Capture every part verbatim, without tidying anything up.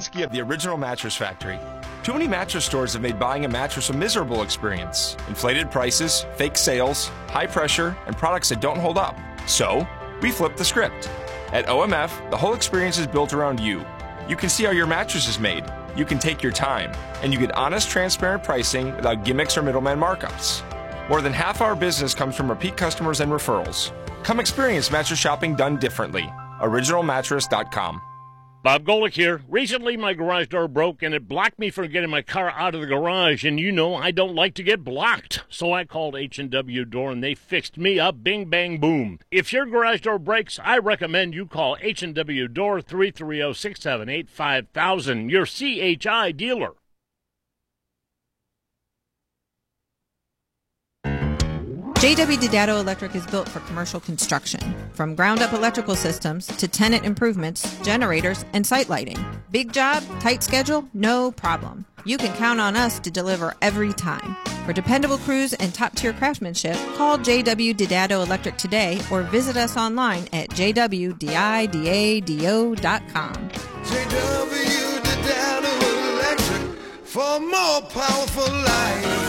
Kaczynski of the Original Mattress Factory. Too many mattress stores have made buying a mattress a miserable experience. Inflated prices, fake sales, high pressure, and products that don't hold up. So, we flipped the script. At O M F, the whole experience is built around you. You can see how your mattress is made. You can take your time. And you get honest, transparent pricing without gimmicks or middleman markups. More than half our business comes from repeat customers and referrals. Come experience mattress shopping done differently. original mattress dot com. Bob Golick here. Recently, my garage door broke, and it blocked me from getting my car out of the garage. And you know, I don't like to get blocked. So I called H and W Door, and they fixed me up. Bing, bang, boom. If your garage door breaks, I recommend you call H and W Door, three three zero, six seven eight, five thousand, your C H I dealer. J W Didado Electric is built for commercial construction, from ground-up electrical systems to tenant improvements, generators, and site lighting. Big job, tight schedule, no problem. You can count on us to deliver every time. For dependable crews and top-tier craftsmanship, call J W Didado Electric today or visit us online at j w didado dot com. J W Didado Electric for more powerful life.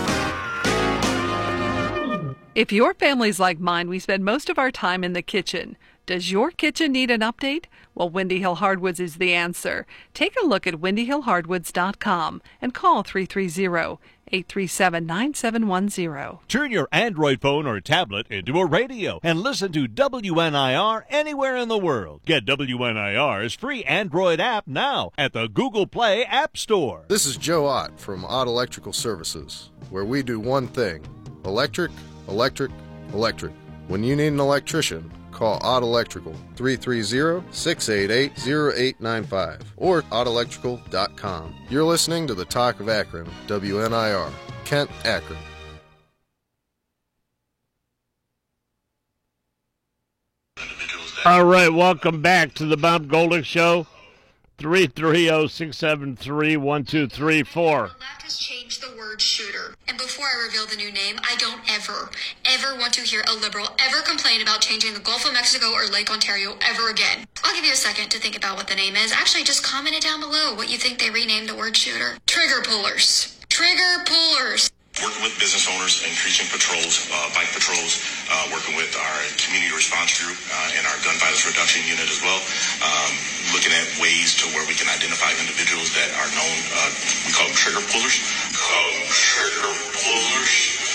If your family's like mine, we spend most of our time in the kitchen. Does your kitchen need an update? Well, Windy Hill Hardwoods is the answer. Take a look at windy hill hardwoods dot com and call three three zero, eight three seven, nine seven one zero. Turn your Android phone or tablet into a radio and listen to W N I R anywhere in the world. Get W N I R's free Android app now at the Google Play App Store. This is Joe Ott from Ott Electrical Services, where we do one thing: electric, electric, electric. When you need an electrician, call Ott Electrical, three three zero, six eight eight, zero eight nine five, or ott electrical dot com. You're listening to the Talk of Akron, W N I R, Kent, Akron. All right, welcome back to the Bob Golick Show. three three zero, six seven three, one two three four. The left has changed the word shooter. And before I reveal the new name, I don't ever, ever want to hear a liberal ever complain about changing the Gulf of Mexico or Lake Ontario ever again. I'll give you a second to think about what the name is. Actually, just comment it down below what you think they renamed the word shooter. Trigger pullers. Trigger pullers. Working with business owners, increasing patrols, uh, bike patrols, uh, working with our community response group uh, and our gun violence reduction unit as well, um, looking at ways to where we can identify individuals that are known, uh, we call them trigger pullers. Call them trigger pullers.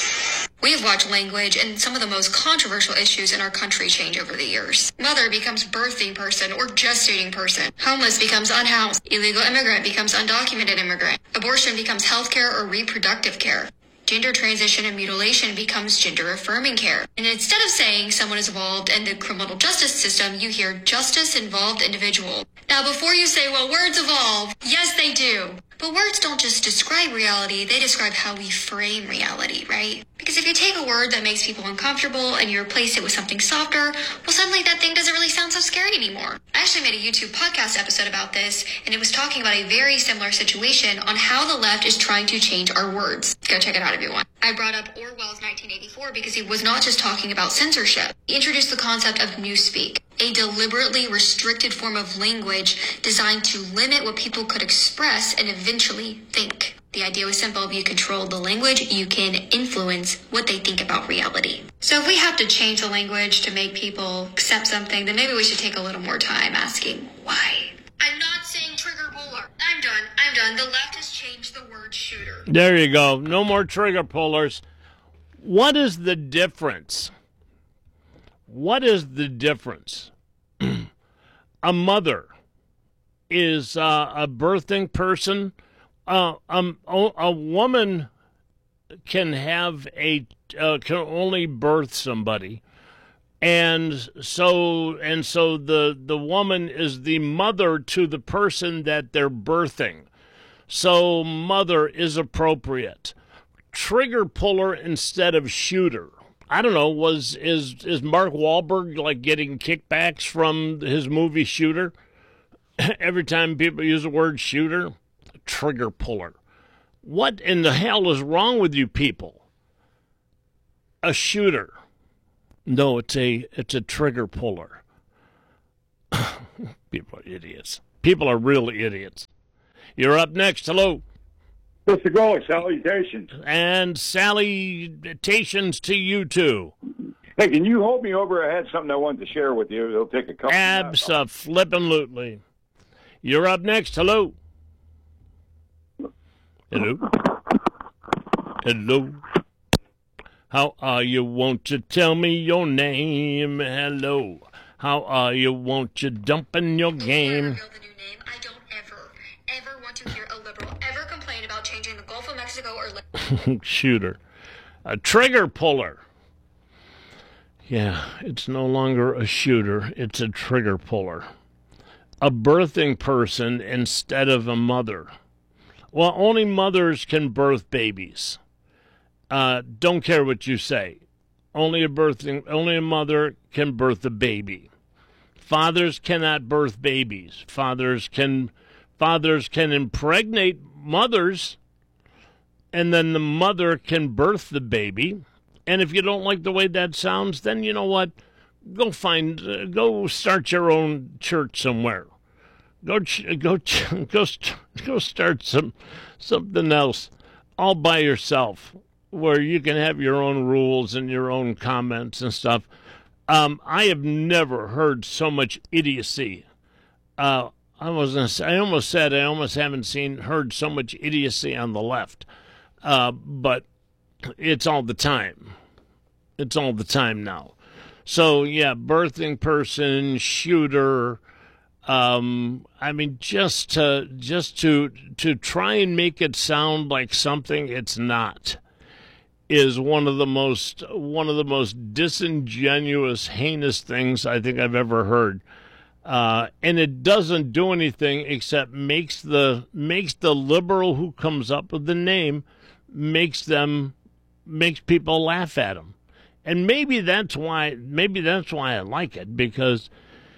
We have watched language and some of the most controversial issues in our country change over the years. Mother becomes birthing person or gestating person. Homeless becomes unhoused. Illegal immigrant becomes undocumented immigrant. Abortion becomes healthcare or reproductive care. Gender transition and mutilation becomes gender-affirming care. And instead of saying someone is involved in the criminal justice system, you hear justice-involved individual. Now, before you say, well, words evolve, yes, they do. But words don't just describe reality, they describe how we frame reality, right? Because if you take a word that makes people uncomfortable and you replace it with something softer, well, suddenly that thing doesn't really sound so scary anymore. I actually made a YouTube podcast episode about this, and it was talking about a very similar situation on how the left is trying to change our words. Go check it out if you want. I brought up Orwell's nineteen eighty-four because he was not just talking about censorship. He introduced the concept of newspeak, a deliberately restricted form of language designed to limit what people could express and eventually think. The idea was simple. If you control the language, you can influence what they think about reality. So if we have to change the language to make people accept something, then maybe we should take a little more time asking why. I'm not saying trigger puller. I'm done. I'm done. The left has changed the word shooter. There you go. No more trigger pullers. What is the difference? What is the difference? A mother is uh, a birthing person. Uh, um, a woman can have a uh, can only birth somebody, and so and so the the woman is the mother to the person that they're birthing. So mother is appropriate. Trigger puller instead of shooter. I don't know. Was is is Mark Wahlberg like getting kickbacks from his movie Shooter? Every time people use the word shooter, trigger puller. What in the hell is wrong with you people? A shooter. No, it's a it's a trigger puller. People are idiots. People are really idiots. You're up next. Hello. Mister Gold, salutations. And salutations to you, too. Hey, can you hold me over? I had something I wanted to share with you. It'll take a couple minutes. Abso-flippin'-lutely. You're up next. Hello. Hello. Hello. How are you? Won't you tell me your name? Hello. How are you? Won't you dump in your game? I don't ever, ever want to hear a liberal ever complain about changing the Gulf of Mexico or... Shooter. A trigger puller. Yeah, it's no longer a shooter. It's a trigger puller. A birthing person instead of a mother. Well, only mothers can birth babies. Uh, don't care what you say. Only a birthing, only a mother can birth a baby. Fathers cannot birth babies. Fathers can, fathers can impregnate mothers, and then the mother can birth the baby. And if you don't like the way that sounds, then you know what? Go find, uh, go start your own church somewhere. Go, ch- go, ch- go, st- go start some something else, all by yourself, where you can have your own rules and your own comments and stuff. Um, I have never heard so much idiocy. Uh, I was gonna say, I almost said I almost haven't seen heard so much idiocy on the left, uh, but it's all the time. It's all the time now. So yeah, birthing person, shooter. Um, I mean, just to just to to try and make it sound like something it's not is one of the most one of the most disingenuous, heinous things I think I've ever heard. Uh, and it doesn't do anything except makes the makes the liberal who comes up with the name makes them makes people laugh at him. And maybe that's why maybe that's why I like it, because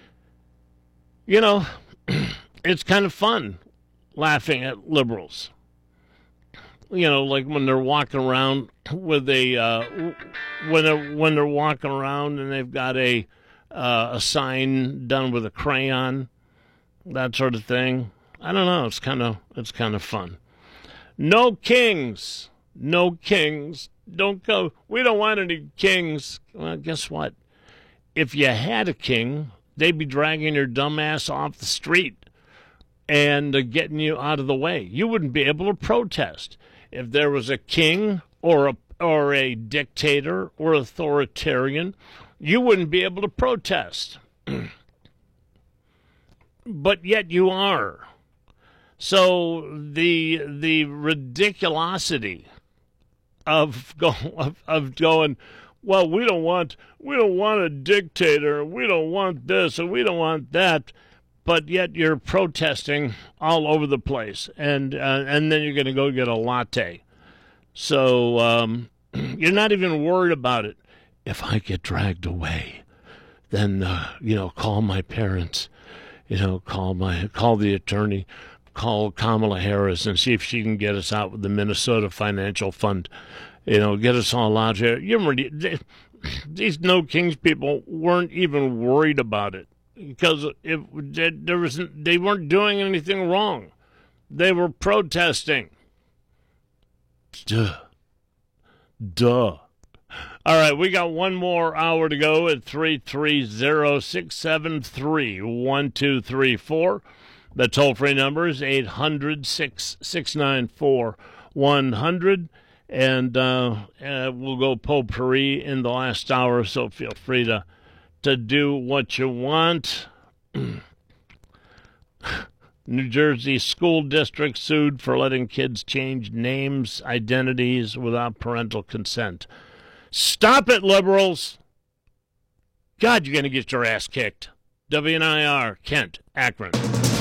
you know, it's kind of fun laughing at liberals. You know, like when they're walking around with a uh, when they're when they're walking around and they've got a uh, a sign done with a crayon, that sort of thing. I don't know. It's kind of it's kind of fun. No kings, no kings. Don't go. We don't want any kings. Well, guess what? If you had a king, they'd be dragging your dumb ass off the street and uh, getting you out of the way. You wouldn't be able to protest. If there was a king or a or a dictator or authoritarian, you wouldn't be able to protest. But yet you are. So the the ridiculosity of go, of, of going, well, we don't want we don't want a dictator, we don't want this, and we don't want that, but yet you're protesting all over the place, and uh, and then you're going to go get a latte. So um, you're not even worried about it. If I get dragged away, then uh, you know, call my parents, you know, call my call the attorney, call Kamala Harris, and see if she can get us out with the Minnesota Financial Fund. You know, get us all out here. You already, they, these No Kings people weren't even worried about it, because if there was, they weren't doing anything wrong. They were protesting. Duh. Duh. All right, we got one more hour to go at three three zero, six seven three, one two three four. The toll-free number is eight hundred, six six nine four, one hundred. And uh, uh, we'll go potpourri in the last hour, so feel free to to do what you want. New Jersey school district sued for letting kids change names, identities without parental consent. Stop it, liberals. God, you're going to get your ass kicked. W N I R, Kent, Akron.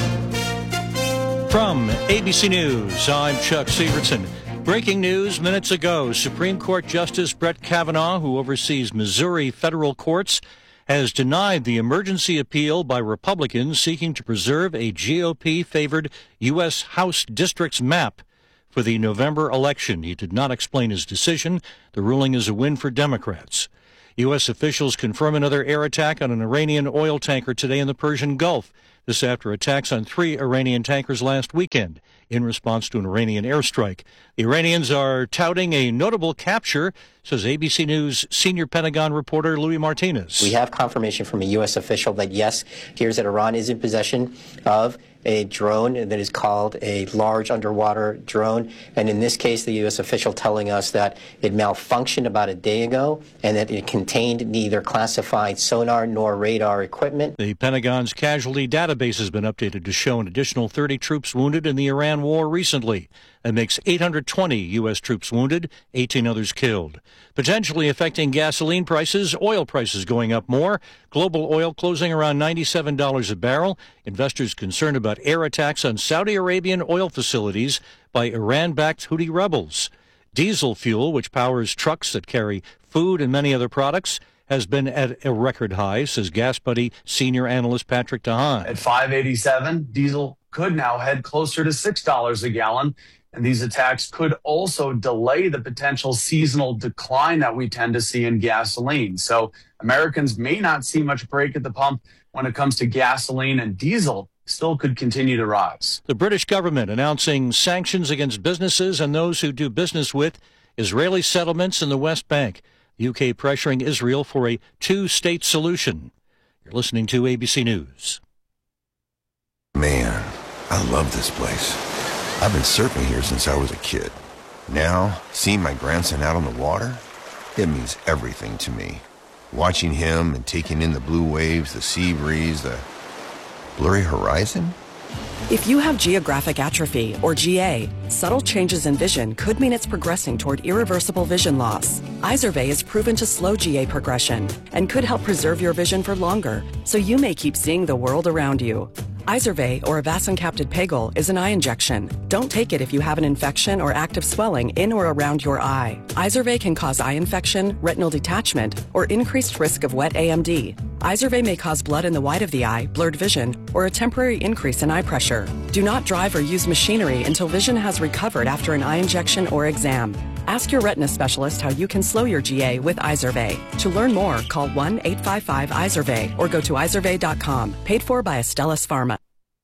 From A B C News, I'm Chuck Severson. Breaking news minutes ago, Supreme Court Justice Brett Kavanaugh, who oversees Missouri federal courts, has denied the emergency appeal by Republicans seeking to preserve a G O P-favored U S House districts map for the November election. He did not explain his decision. The ruling is a win for Democrats. U S officials confirm another air attack on an Iranian oil tanker today in the Persian Gulf. This after attacks on three Iranian tankers last weekend in response to an Iranian airstrike. The Iranians are touting a notable capture, says A B C News senior Pentagon reporter Louis Martinez. We have confirmation from a U S official that, yes, here's that Iran is in possession of a drone that is called a large underwater drone. And in this case, the U S official telling us that it malfunctioned about a day ago and that it contained neither classified sonar nor radar equipment. The Pentagon's casualty database has been updated to show an additional thirty troops wounded in the Iran war recently. That makes eight hundred twenty U S troops wounded, eighteen others killed. Potentially affecting gasoline prices, oil prices going up more. Global oil closing around ninety-seven dollars a barrel. Investors concerned about air attacks on Saudi Arabian oil facilities by Iran-backed Houthi rebels. Diesel fuel, which powers trucks that carry food and many other products, has been at a record high, says Gas Buddy senior analyst Patrick DeHaan. At five eighty-seven, diesel could now head closer to six dollars a gallon. And these attacks could also delay the potential seasonal decline that we tend to see in gasoline. So Americans may not see much break at the pump when it comes to gasoline, and diesel still could continue to rise. The British government announcing sanctions against businesses and those who do business with Israeli settlements in the West Bank. The U K pressuring Israel for a two-state solution. You're listening to A B C News. Man, I love this place. I've been surfing here since I was a kid. Now, seeing my grandson out on the water, it means everything to me. Watching him and taking in the blue waves, the sea breeze, the blurry horizon. If you have geographic atrophy, or G A, subtle changes in vision could mean it's progressing toward irreversible vision loss. Izervay is proven to slow G A progression and could help preserve your vision for longer, so you may keep seeing the world around you. Izervay, or avacincaptad pegol, is an eye injection. Don't take it if you have an infection or active swelling in or around your eye. Izervay can cause eye infection, retinal detachment, or increased risk of wet A M D. Izervay may cause blood in the white of the eye, blurred vision, or a temporary increase in eye pressure. Do not drive or use machinery until vision has recovered after an eye injection or exam. Ask your retina specialist how you can slow your G A with Izervay. To learn more, call one eight five five Izervay or go to izervay dot com. Paid for by Astellas Pharma.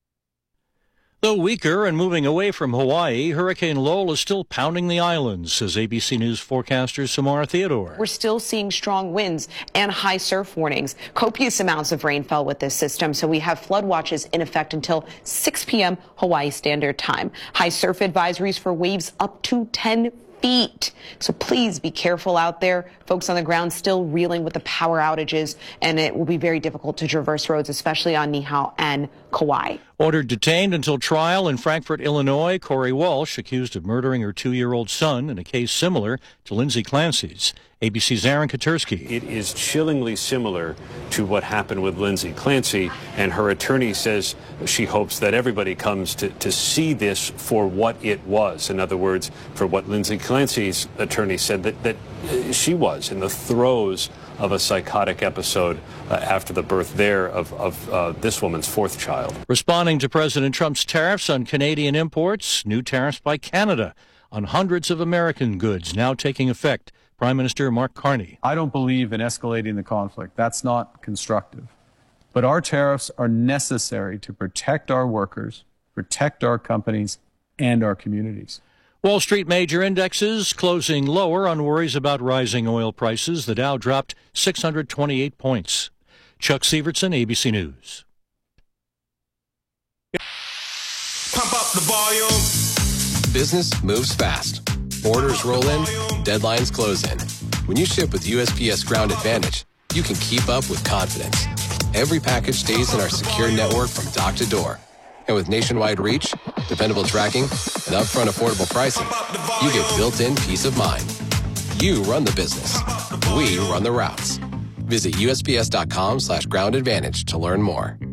Though weaker and moving away from Hawaii, Hurricane Lowell is still pounding the islands, says A B C News forecaster Samara Theodore. We're still seeing strong winds and high surf warnings. Copious amounts of rain fell with this system, so we have flood watches in effect until six p.m. Hawaii Standard Time. High surf advisories for waves up to ten feet. So please be careful out there. Folks on the ground still reeling with the power outages, and it will be very difficult to traverse roads, especially on Niihau and Kauai. Ordered detained until trial in Frankfort, Illinois, Corey Walsh, accused of murdering her two-year-old son in a case similar to Lindsay Clancy's. A B C's Aaron Katersky. It is chillingly similar to what happened with Lindsay Clancy, and her attorney says she hopes that everybody comes to, to see this for what it was. In other words, for what Lindsay Clancy's attorney said that, that she was in the throes of a psychotic episode uh, after the birth there of, of uh, this woman's fourth child. Responding to President Trump's tariffs on Canadian imports, new tariffs by Canada on hundreds of American goods now taking effect. Prime Minister Mark Carney. I don't believe in escalating the conflict. That's not constructive. But our tariffs are necessary to protect our workers, protect our companies, and our communities. Wall Street major indexes closing lower on worries about rising oil prices. The Dow dropped six hundred twenty-eight points. Chuck Sievertson, A B C News. Pump up the volume. Business moves fast. Orders roll in, deadlines close in. When you ship with U S P S Ground Advantage, you can keep up with confidence. Every package stays in our secure network from dock to door. And with nationwide reach, dependable tracking, and upfront affordable pricing, you get built-in peace of mind. You run the business. We run the routes. Visit U S P S dot com slash ground advantage to learn more.